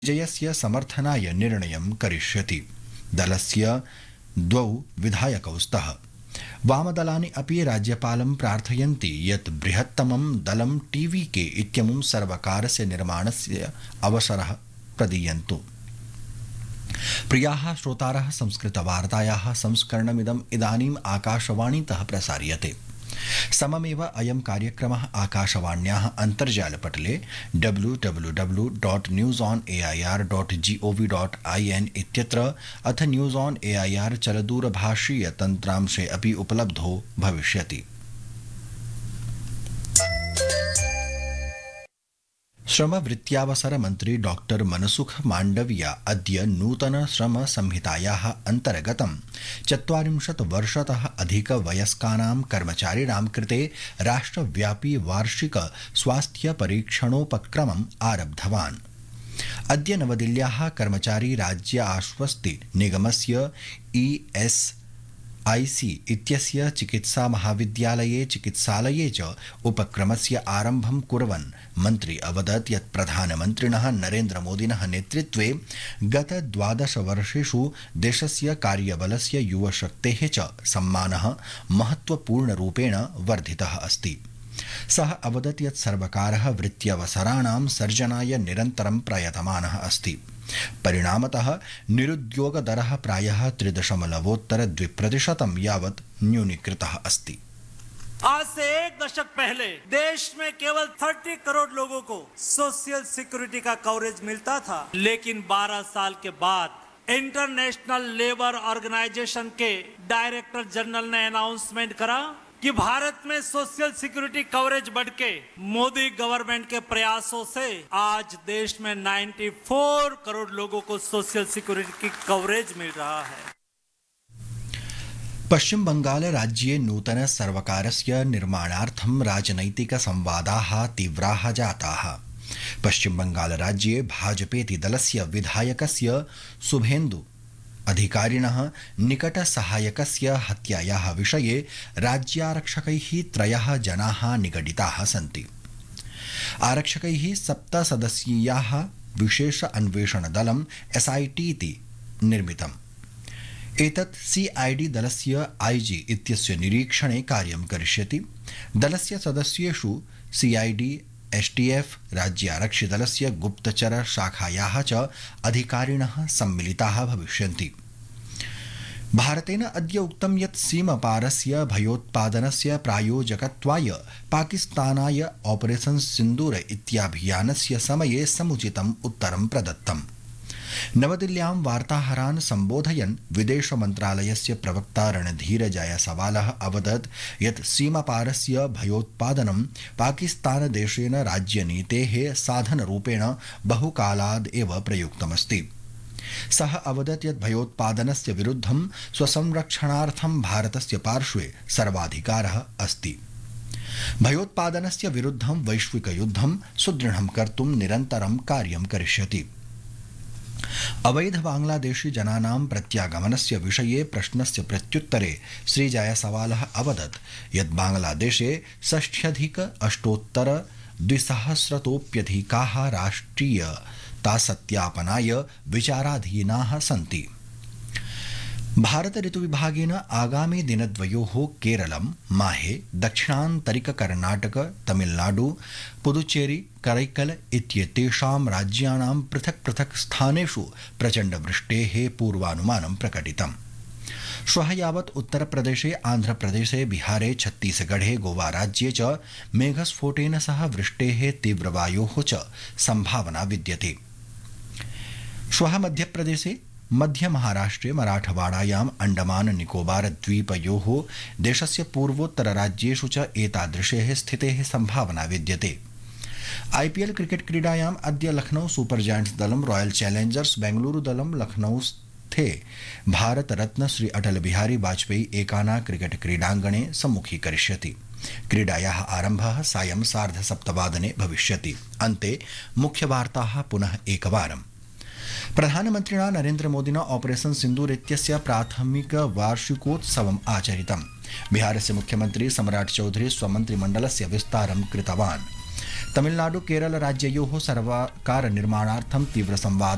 विजयस्य समर्थनाय निर्णयं करिष्यति। दलस्य द्वौ विधायकौ स्तः। वामदलानि अपि राज्यपालं प्रार्थयन्ति यत् बृहत्तमं दलं टीवीके इत्यमुं सर्वकारस्य निर्माणस्य अवसरः प्रदीयन्तु। प्रियाः श्रोतारः, संस्कृतवार्तायाः संस्करणमिदम् इदानीम् आकाशवाणीतः प्रसार्यते। सममेव अयं कार्यक्रमः आकाशवाण्याः अन्तर्जालपटले www.newsonair.gov.in इत्यत्र अथ न्यूज़ ऑन एआईआर चलदूरभाषीय तन्त्रांशे अपि उपलब्धो भविष्यति। श्रमवृत्त्यावसर मन्त्री डॉक्टर मनसुख माण्डविया अद्य नूतन श्रम संहितायाः अन्तर्गतं 40 वर्षतः अधिकवयस्कानां कर्मचारिणां कृते राष्ट्रव्यापी वार्षिक स्वास्थ्य परीक्षणोपक्रमम् आरब्धवान्। अद्य नवदिल्ल्याः कर्मचारी राज्य आश्वस्ति निगमस्य ESIC इत्यस्य चिकित्सा महाविद्यालये चिकित्सालये च उपक्रमस्य आरम्भं कुर्वन् मन्त्री अवदत् यत् प्रधानमन्त्रिणः नरेन्द्रमोदिनः नेतृत्वे गत 12 वर्षेषु देशस्य कार्यबलस्य युवशक्तेः च सम्मानः महत्वपूर्णरूपेण वर्धितः अस्ति। सः अवदत् यत् सर्वकारः वृत्त्यवसराणां सर्जनाय निरन्तरं प्रयतमानः अस्ति। परिणामतः निरुद्योगदरः प्रायः 3.2% यावत् न्यूनीकृतः अस्ति। आज से एक दशक पहले देश में केवल 30 करोड़ लोगों को सोशल सिक्योरिटी का कवरेज मिलता था, लेकिन 12 साल के बाद इंटरनेशनल लेबर ऑर्गेनाइजेशन के डायरेक्टर जनरल ने अनाउंसमेंट करा कि भारत में सोशल सिक्योरिटी कवरेज बढ़ के मोदी गवर्नमेंट के प्रयासों से आज देश में 94 करोड़ लोगों को सोशल सिक्योरिटी की कवरेज मिल रहा है। पश्चिम बंगाल राज्ये नूतन सर्वकारस्य निर्माणार्थं राजनैतिक संवादाः तीव्राः जाताः। पश्चिम बंगाल राज्ये भाजपेति दलस्य विधायकस्य शुभेन्दु अधिकारिणः निकटसहायकस्य हत्यायाः विषये राज्यारक्षकैः 3 जनाः निगडिताः सन्ति। आरक्षकैः 7 सदस्यीयाः विशेष अन्वेषणदलं SIT इति निर्मितम्। एतत् CID दलस्य IG इत्यस्य निरीक्षणे कार्यं करिष्यति। दलस्य सदस्येषु CID STF राज्यारक्षिदलस्य गुप्तचर शाखायाः च अधिकारिणः सम्मिलिताः भविष्यन्ति। भारतेन अद्य उक्तं यत् सीमापारस्य भयोत्पादनस्य प्रायोजकत्वाय पाकिस्तानाय ऑपरेशन सिन्दूर इत्याभियानस्य समये समुचितम् उत्तरं प्रदत्तम्। नवदिल्ल्यां वार्ताहरान् सम्बोधयन् विदेश मन्त्रालयस्य प्रवक्ता रणधीर जयसवालः अवदत् यत् सीमापारस्य भयोत्पादनं पाकिस्तानदेशेन राज्यनीतेः साधनरूपेण बहुकालाद् एव प्रयुक्तमस्ति। सः अवदत् यत् भयोत्पादनस्य विरुद्धं स्वसंरक्षणार्थं भारतस्य पार्श्वे सर्वाधिकारः अस्ति। भयोत्पादनस्य विरुद्धं वैश्विकयुद्धं सुदृढं कर्तुं निरन्तरं कार्यं करिष्यति। अवैध बांग्लादेशी जनानां प्रत्यागमनस्य विषये प्रश्नस्य प्रत्युत्तरे श्री जयसवालः अवदत् यत् बांग्लादेशे 60,000-200,000तोऽप्यधिकाः राष्ट्रियतासत्यापनाय विचाराधीनाः सन्ति। भारत ऋतुविभागेन आगामी दिनद्वयोः केरलं, माहे, दक्षिणान्तरिक कर्णाटक, तमिलनाडु, पुदुचेरी, करैकल इत्येतेषां राज्यानां पृथक् पृथक् स्थानेषु प्रचण्डवृष्टेः पूर्वानुमानं प्रकटितम्। श्वः यावत् उत्तरप्रदेशे, आन्ध्रप्रदेशे, बिहारे, छत्तीसगढ़े, गोवा राज्ये च मेघस्फोटेन सह वृष्टेः तीव्रवायोः च सम्भावना विद्यते। श्वः मध्यप्रदेशे, मध्य महाराष्ट्रे, मराठवाड़ायाम्, अंडमान निकोबार द्वीपयोः देशस्य पूर्वोत्तरराज्येषु च एतादृशेः स्थितेः सम्भावना विद्यते। IPL क्रिकेट क्रीडायाम् अद्य लखनऊ सुपर जायंट्स दलं रॉयल चैलेंजर्स बेंगलुरु दलं लखनऊस्थे भारत रत्न श्री अटल बिहारी वाजपेयी एकाना क्रिकेट क्रीडाङ्गणे सम्मुखीकरिष्यति। क्रीडायाः आरम्भः सायं 7:30 भविष्यति। अन्ते मुख्यवार्ताः पुनः एकवारम्। प्रधानमन्त्रिणा नरेन्द्रमोदिना ऑपरेशन सिन्दूर इत्यस्य प्राथमिक वार्षिकोत्सवम् आचरितम्। बिहारस्य मुख्यमन्त्री सम्राट चौधरी स्वमन्त्रिमण्डलस्य विस्तारं कृतवान्। तमिलनाडु केरल राज्ययोः सर्वकार निर्माणार्थं तीव्र संवाद